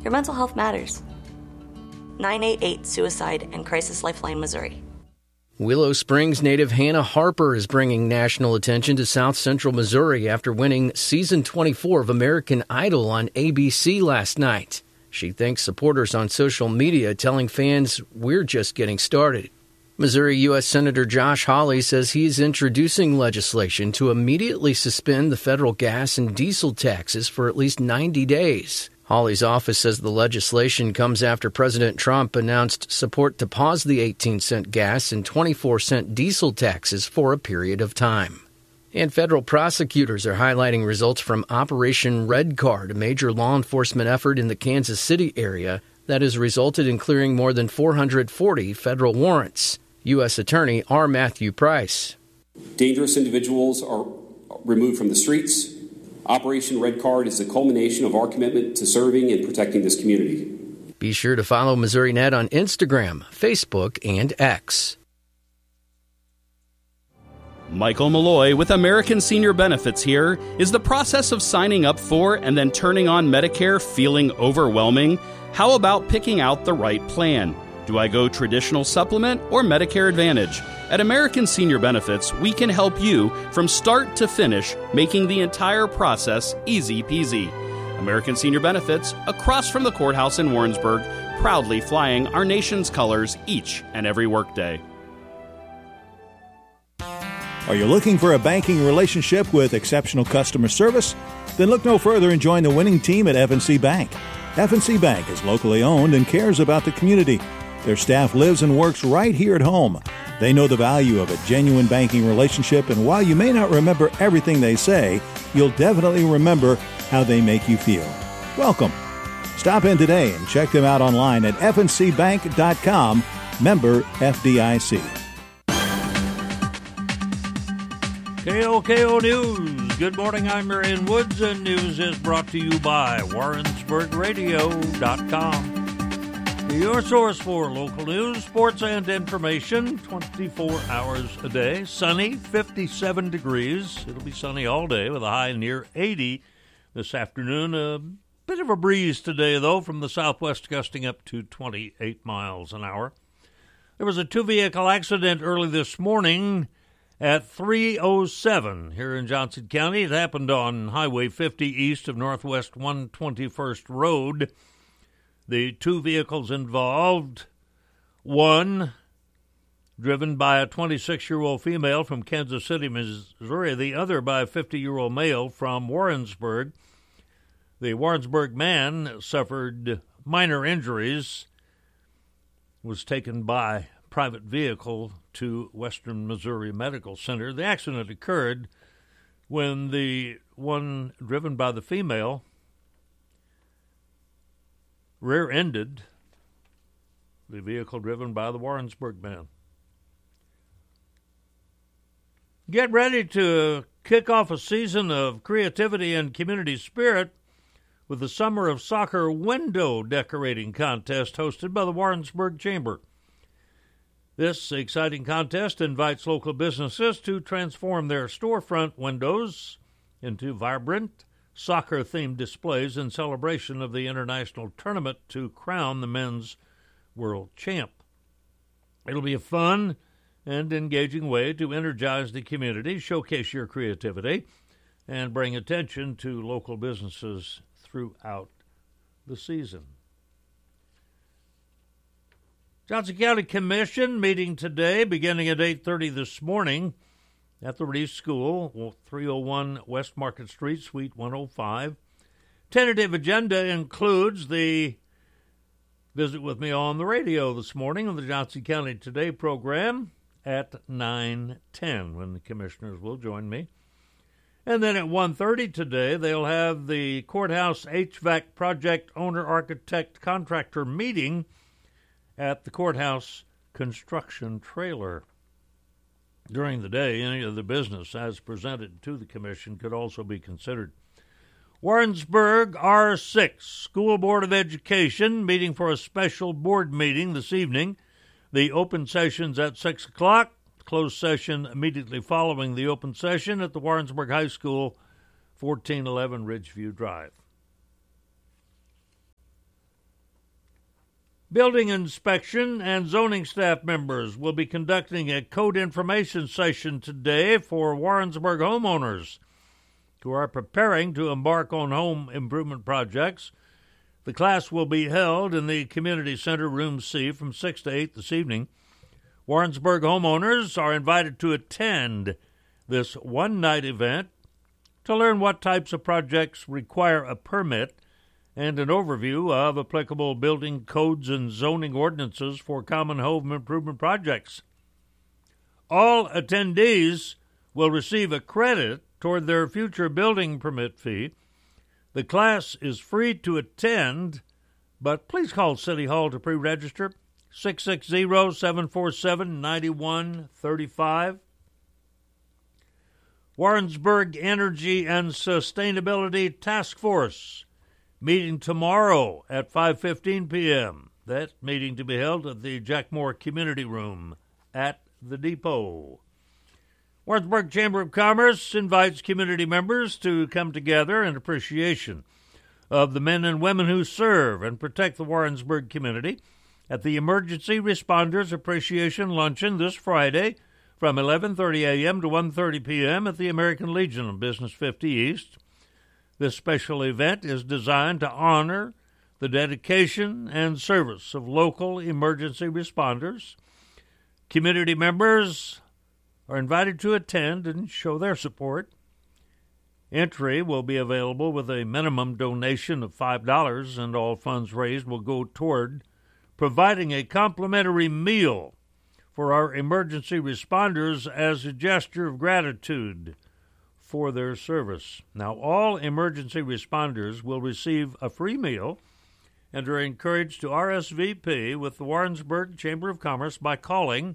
Your mental health matters. 988 Suicide and Crisis Lifeline, Missouri. Willow Springs native Hannah Harper is bringing national attention to South Central Missouri after winning Season 24 of American Idol on ABC last night. She thanks supporters on social media, telling fans, "We're just getting started." Missouri U.S. Senator Josh Hawley says he's introducing legislation to immediately suspend the federal gas and diesel taxes for at least 90 days. Hawley's office says the legislation comes after President Trump announced support to pause the 18-cent gas and 24-cent diesel taxes for a period of time. And federal prosecutors are highlighting results from Operation Red Card, a major law enforcement effort in the Kansas City area that has resulted in clearing more than 440 federal warrants. U.S. Attorney R. Matthew Price. Dangerous individuals are removed from the streets. Operation Red Card is the culmination of our commitment to serving and protecting this community. Be sure to follow Missouri Net on Instagram, Facebook, and X. Michael Malloy with American Senior Benefits here. Is the process of signing up for and then turning on Medicare feeling overwhelming? How about picking out the right plan? Do I go traditional supplement or Medicare Advantage? At American Senior Benefits, we can help you from start to finish, making the entire process easy peasy. American Senior Benefits, across from the courthouse in Warrensburg, proudly flying our nation's colors each and every workday. Are you looking for a banking relationship with exceptional customer service? Then look no further and join the winning team at F&C Bank. F&C Bank is locally owned and cares about the community. Their staff lives and works right here at home. They know the value of a genuine banking relationship, and while you may not remember everything they say, you'll definitely remember how they make you feel. Welcome. Stop in today and check them out online at fncbank.com, member FDIC. KOKO News. Good morning, I'm Marion Woods, and news is brought to you by WarrensburgRadio.com. Your source for local news, sports, and information 24 hours a day. Sunny, 57 degrees. It'll be sunny all day with a high near 80 this afternoon. A bit of a breeze today, though, from the southwest gusting up to 28 miles an hour. There was a two-vehicle accident early this morning at 3:07 here in Johnson County. It happened on Highway 50 east of Northwest 121st Road. The two vehicles involved, one driven by a 26-year-old female from Kansas City, Missouri, the other by a 50-year-old male from Warrensburg. The Warrensburg man suffered minor injuries, was taken by private vehicle to Western Missouri Medical Center. The accident occurred when the one driven by the female rear-ended the vehicle driven by the Warrensburg man. Get ready to kick off a season of creativity and community spirit with the Summer of Soccer window decorating contest hosted by the Warrensburg Chamber. This exciting contest invites local businesses to transform their storefront windows into vibrant, soccer-themed displays in celebration of the international tournament to crown the men's world champ. It'll be a fun and engaging way to energize the community, showcase your creativity, and bring attention to local businesses throughout the season. Johnson County Commission meeting today beginning at 8:30 this morning at the Reese School, 301 West Market Street, Suite 105. Tentative agenda includes the Visit With Me on the Radio this morning on the Johnson County Today program at 9:10 when the commissioners will join me. And then at 1:30 today, they'll have the Courthouse HVAC project owner-architect-contractor meeting at the Courthouse Construction Trailer. During the day, any of the business as presented to the commission could also be considered. Warrensburg R6 School Board of Education meeting for a special board meeting this evening. The open session's at 6 o'clock. Closed session immediately following the open session at the Warrensburg High School, 1411 Ridgeview Drive. Building inspection and zoning staff members will be conducting a code information session today for Warrensburg homeowners who are preparing to embark on home improvement projects. The class will be held in the Community Center, Room C, from 6 to 8 this evening. Warrensburg homeowners are invited to attend this one-night event to learn what types of projects require a permit and an overview of applicable building codes and zoning ordinances for common home improvement projects. All attendees will receive a credit toward their future building permit fee. The class is free to attend, but please call City Hall to pre-register, 660-747-9135. Warrensburg Energy and Sustainability Task Force meeting tomorrow at 5:15 p.m. That meeting to be held at the Jack Moore Community Room at the Depot. Warrensburg Chamber of Commerce invites community members to come together in appreciation of the men and women who serve and protect the Warrensburg community at the Emergency Responders Appreciation Luncheon this Friday from 11:30 a.m. to 1:30 p.m. at the American Legion on Business 50 East. This special event is designed to honor the dedication and service of local emergency responders. Community members are invited to attend and show their support. Entry will be available with a minimum donation of $5, and all funds raised will go toward providing a complimentary meal for our emergency responders as a gesture of gratitude for their service. Now, all emergency responders will receive a free meal and are encouraged to RSVP with the Warrensburg Chamber of Commerce by calling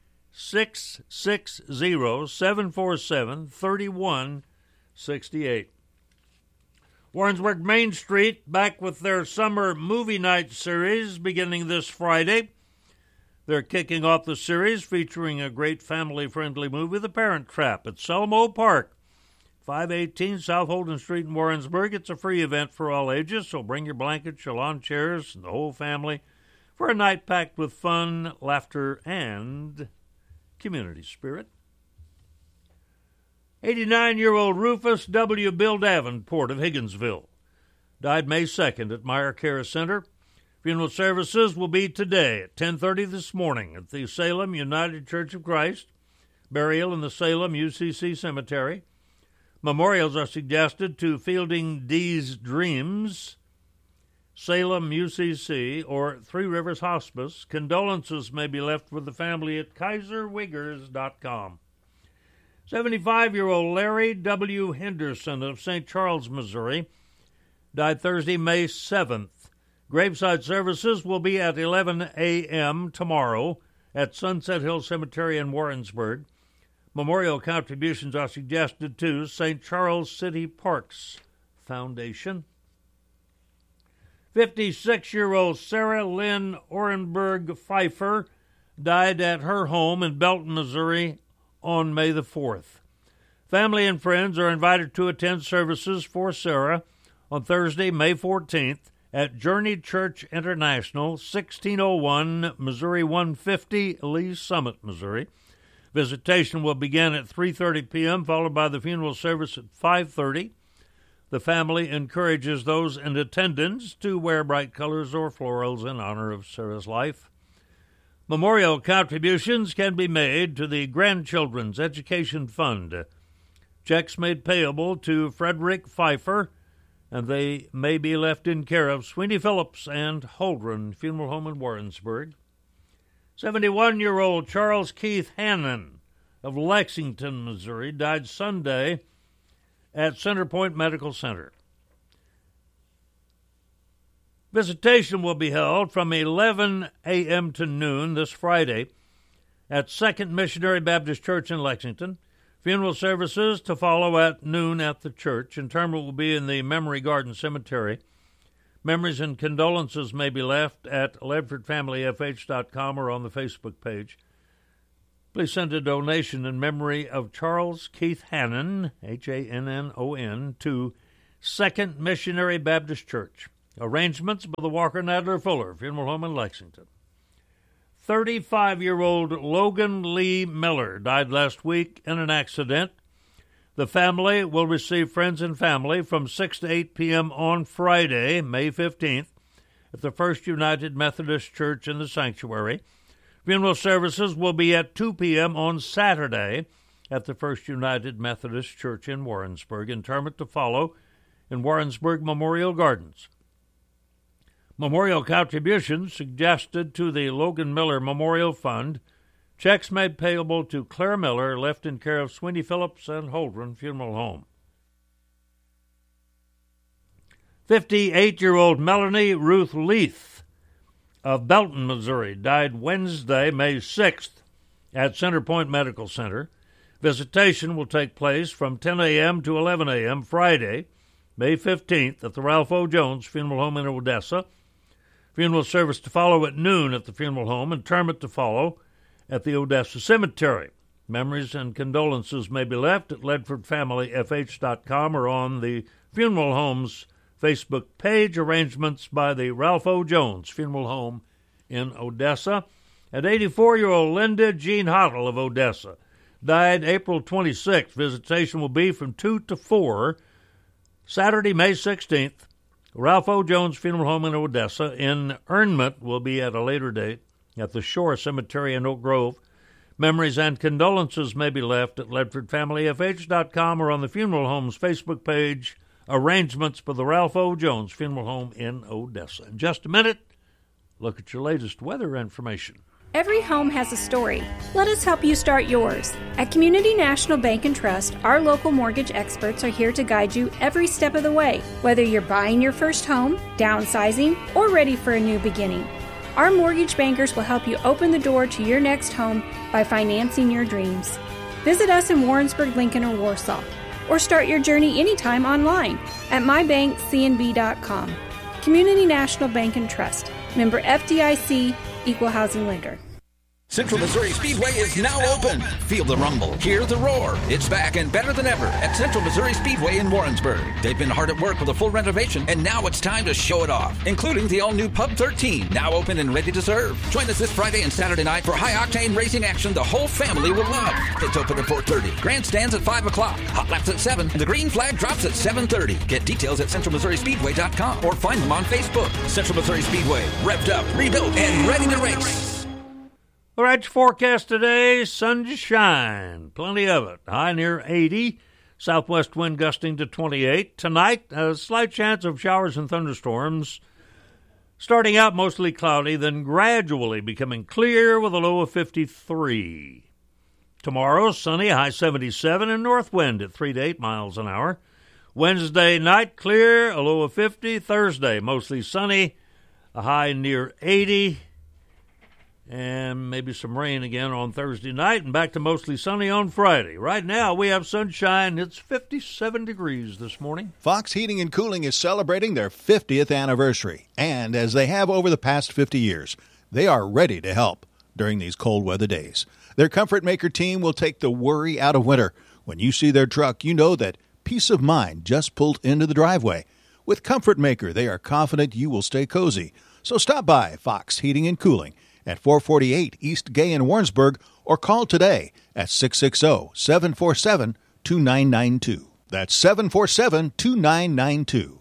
660-747-3168. Warrensburg Main Street back with their summer movie night series beginning this Friday. They're kicking off the series featuring a great family-friendly movie, The Parent Trap, at Selmo Park, 518 South Holden Street in Warrensburg. It's a free event for all ages, so bring your blankets, your lawn chairs, and the whole family for a night packed with fun, laughter, and community spirit. 89-year-old Rufus W. Bill Davenport of Higginsville died May 2nd at Meyer Care Center. Funeral services will be today at 10:30 this morning at the Salem United Church of Christ. Burial in the Salem UCC Cemetery. Memorials are suggested to Fielding D's Dreams, Salem UCC, or Three Rivers Hospice. Condolences may be left with the family at KaiserWiggers.com. 75-year-old Larry W. Henderson of St. Charles, Missouri, died Thursday, May 7th. Graveside services will be at 11 a.m. tomorrow at Sunset Hill Cemetery in Warrensburg. Memorial contributions are suggested to St. Charles City Parks Foundation. 56-year-old Sarah Lynn Orenberg Pfeiffer died at her home in Belton, Missouri on May the 4th. Family and friends are invited to attend services for Sarah on Thursday, May 14th at Journey Church International, 1601 Missouri 150, Lee Summit, Missouri. Visitation will begin at 3:30 p.m., followed by the funeral service at 5:30. The family encourages those in attendance to wear bright colors or florals in honor of Sarah's life. Memorial contributions can be made to the Grandchildren's Education Fund. Checks made payable to Frederick Pfeiffer, and they may be left in care of Sweeney Phillips and Holdren Funeral Home in Warrensburg. 71-year-old Charles Keith Hannon of Lexington, Missouri, died Sunday at Centerpoint Medical Center. Visitation will be held from 11 a.m. to noon this Friday at Second Missionary Baptist Church in Lexington. Funeral services to follow at noon at the church. Interment will be in the Memory Garden Cemetery. Memories and condolences may be left at LedfordFamilyFH.com or on the Facebook page. Please send a donation in memory of Charles Keith Hannon, Hannon, to Second Missionary Baptist Church, Arrangements by the Walker Nadler Fuller Funeral Home in Lexington. 35-year-old Logan Lee Miller died last week in an accident. The family will receive friends and family from 6 to 8 p.m. on Friday, May 15th, at the First United Methodist Church in the sanctuary. Funeral services will be at 2 p.m. on Saturday at the First United Methodist Church in Warrensburg. Interment to follow in Warrensburg Memorial Gardens. Memorial contributions suggested to the Logan Miller Memorial Fund. Checks made payable to Claire Miller, left in care of Sweeney Phillips and Holdren Funeral Home. 58-year-old Melanie Ruth Leith of Belton, Missouri, died Wednesday, May 6th, at Center Point Medical Center. Visitation will take place from 10 a.m. to 11 a.m. Friday, May 15th, at the Ralph O. Jones Funeral Home in Odessa. Funeral service to follow at noon at the funeral home. Interment to follow at the Odessa Cemetery. Memories and condolences may be left at LedfordFamilyFH.com or on the funeral home's Facebook page. Arrangements by the Ralph O. Jones Funeral Home in Odessa. And 84-year-old Linda Jean Hottle of Odessa died April 26th. Visitation will be from 2 to 4, Saturday, May 16th. Ralph O. Jones Funeral Home in Odessa. Interment will be at a later date at the Shore Cemetery in Oak Grove. Memories and condolences may be left at LedfordFamilyFH.com or on the funeral home's Facebook page. Arrangements for the Ralph O. Jones Funeral Home in Odessa. In just a minute, look at your latest weather information. Every home has a story. Let us help you start yours. At Community National Bank and Trust, our local mortgage experts are here to guide you every step of the way, whether you're buying your first home, downsizing, or ready for a new beginning. Our mortgage bankers will help you open the door to your next home by financing your dreams. Visit us in Warrensburg, Lincoln, or Warsaw, or start your journey anytime online at mybankcnb.com. Community National Bank and Trust. Member FDIC, Equal Housing Lender. Central Missouri Speedway is now open. Feel the rumble, hear the roar. It's back and better than ever at Central Missouri Speedway in Warrensburg. They've been hard at work with a full renovation, and now it's time to show it off, including the all-new Pub 13, now open and ready to serve. Join us this Friday and Saturday night for high-octane racing action the whole family will love. It's open at 4:30. Grandstands at 5 o'clock. Hot laps at 7. And the green flag drops at 7:30. Get details at centralmissourispeedway.com or find them on Facebook. Central Missouri Speedway, revved up, rebuilt, and ready to race. All right, your forecast today, sunshine, plenty of it, high near 80, southwest wind gusting to 28. Tonight, a slight chance of showers and thunderstorms, starting out mostly cloudy, then gradually becoming clear with a low of 53. Tomorrow, sunny, high 77, and north wind at 3 to 8 miles an hour. Wednesday night, clear, a low of 50. Thursday, mostly sunny, a high near 80. And maybe some rain again on Thursday night, and back to mostly sunny on Friday. Right now, we have sunshine. It's 57 degrees this morning. Fox Heating and Cooling is celebrating their 50th anniversary. And as they have over the past 50 years, they are ready to help during these cold weather days. Their Comfort Maker team will take the worry out of winter. When you see their truck, you know that peace of mind just pulled into the driveway. With Comfort Maker, they are confident you will stay cozy. So stop by Fox Heating and Cooling at 448 East Gay in Warrensburg, or call today at 660-747-2992. That's 747-2992.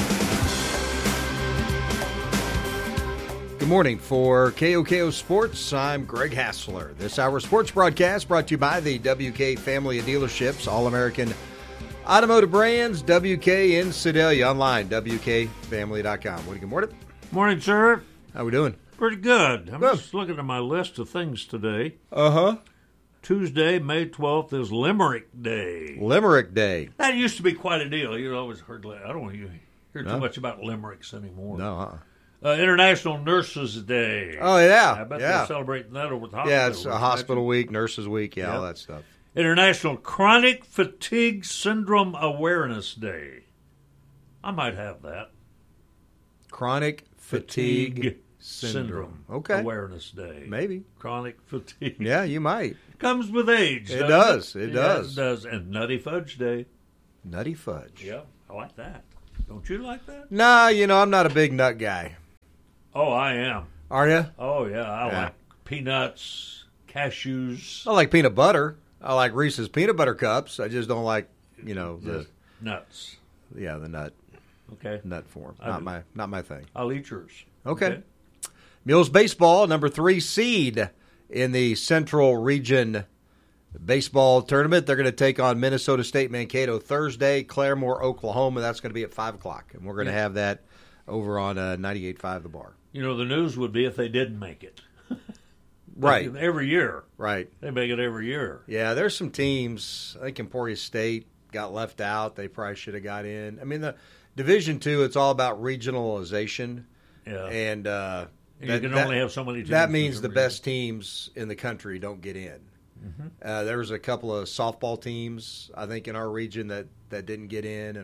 Good morning. For KOKO Sports, I'm Greg Hassler. This hour sports broadcast brought to you by the WK family of dealerships, All-American Automotive Brands, WK in Sedalia, online, WKFamily.com. Woody, good morning. Morning, sir. How we doing? Pretty good. I'm just looking at my list of things today. Uh-huh. Tuesday, May 12th is Limerick Day. Limerick Day. That used to be quite a deal. You always heard, I don't hear too much about limericks anymore. No, International Nurses Day. Oh, yeah. I bet they're celebrating that over at the hospital. Yeah, it's a hospital week, nurses week, all that stuff. International Chronic Fatigue Syndrome Awareness Day. I might have that. Chronic Fatigue Syndrome. Okay. Awareness Day. Maybe. Chronic fatigue. Yeah, you might. Comes with age. It does. It does. And Nutty Fudge Day. Nutty Fudge. Yeah, I like that. Don't you like that? Nah, I'm not a big nut guy. Oh, I am. Are you? Oh, yeah. I like peanuts, cashews. I like peanut butter. I like Reese's peanut butter cups. I just don't like, the nuts. Yeah, the nut. Okay. Nut form. I Not my thing. I'll eat yours. Okay. Mules baseball, number 3 seed in the Central Region baseball tournament. They're going to take on Minnesota State Mankato Thursday, Claremore, Oklahoma. That's going to be at 5 o'clock, and we're going to have that over on 98.5 The Bar. The news would be if they didn't make it. Right. Every year. Right. They make it every year. Yeah, there's some teams. I think Emporia State got left out. They probably should have got in. I mean, the Division II, it's all about regionalization. Yeah. And you can only have so many teams. That means the best teams in the country don't get in. Mm-hmm. There was a couple of softball teams, I think, in our region that didn't get in,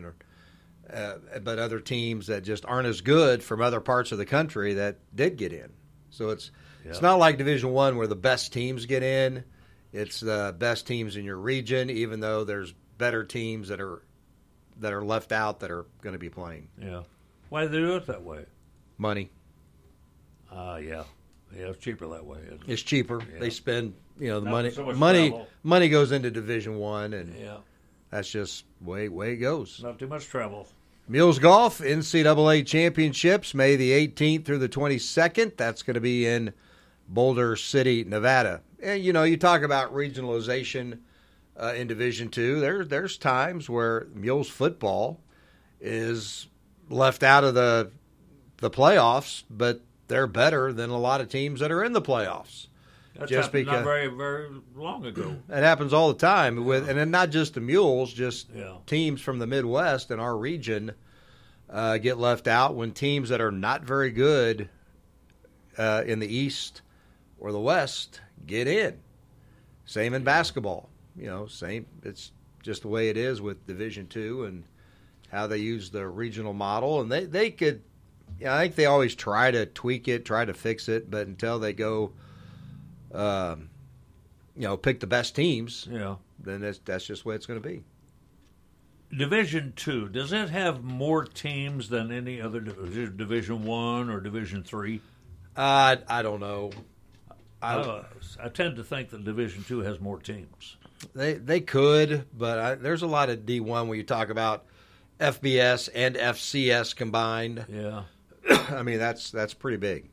but other teams that just aren't as good from other parts of the country that did get in. So it's not like Division I where the best teams get in. It's the best teams in your region, even though there's better teams that are left out that are going to be playing. Yeah. Why do they do it that way? Money. Yeah, it's cheaper that way. It's cheaper. Yeah. They spend, the money. So money goes into Division I, and that's just way it goes. Not too much travel. Mules Golf NCAA Championships, May the 18th through the 22nd. That's going to be in Boulder City, Nevada. And you talk about regionalization in Division II. There's times where Mules football is left out of the playoffs, but they're better than a lot of teams that are in the playoffs. That's just because not very, very long ago. It happens all the time, and then not just the Mules, just teams from the Midwest and our region get left out when teams that are not very good in the East or the West get in. Same in basketball. Same. It's just the way it is with Division II and how they use the regional model, and they could. I think they always try to tweak it, try to fix it, but until they go, pick the best teams, then that's just the way it's going to be. Division II, does it have more teams than any other Division I or Division III? I don't know. I tend to think that Division II has more teams. They could, but there's a lot of D1 when you talk about FBS and FCS combined. Yeah. I mean, that's pretty big.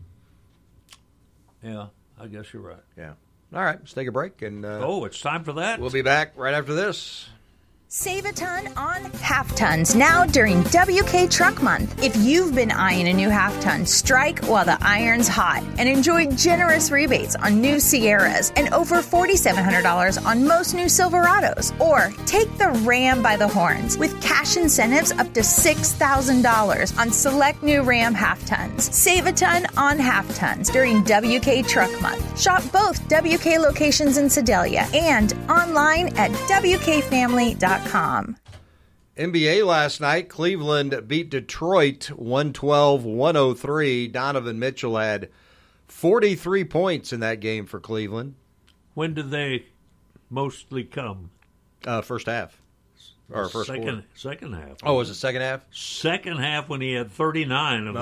Yeah, I guess you're right. Yeah. All right, let's take a break. And it's time for that. We'll be back right after this. Save a ton on half tons now during WK Truck Month. If you've been eyeing a new half ton, strike while the iron's hot and enjoy generous rebates on new Sierras and over $4,700 on most new Silverados. Or take the Ram by the horns with cash incentives up to $6,000 on select new Ram half tons. Save a ton on half tons during WK Truck Month. Shop both WK locations in Sedalia and online at WKFamily.com. NBA last night, Cleveland beat Detroit 112-103. Donovan Mitchell had 43 points in that game for Cleveland. When did they mostly come? First half. Or first quarter. Second half. Oh, was it second half? Second half when he had 39 of